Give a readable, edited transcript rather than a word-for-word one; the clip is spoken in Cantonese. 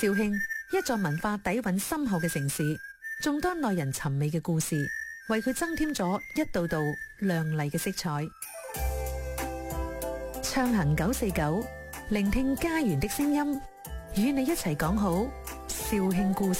肇慶，一座文化底蘊深厚嘅城市，眾多耐人尋味嘅故事，為佢增添咗一道道亮麗嘅色彩。暢行949，聆聽家園的聲音，與你一齊講好肇慶故事。